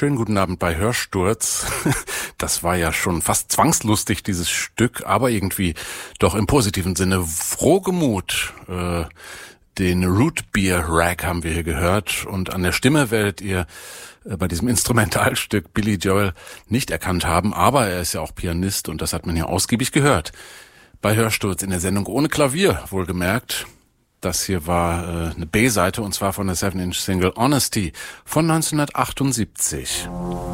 Schönen guten Abend bei Hörsturz. Das war ja schon fast zwangslustig, dieses Stück, aber irgendwie doch im positiven Sinne frohgemut. Den Root Beer Rag haben wir hier gehört und an der Stimme werdet ihr bei diesem Instrumentalstück Billy Joel nicht erkannt haben, aber er ist ja auch Pianist und das hat man hier ausgiebig gehört. Bei Hörsturz in der Sendung ohne Klavier, wohlgemerkt. Das hier war eine B-Seite und zwar von der 7-Inch-Single Honesty von 1978.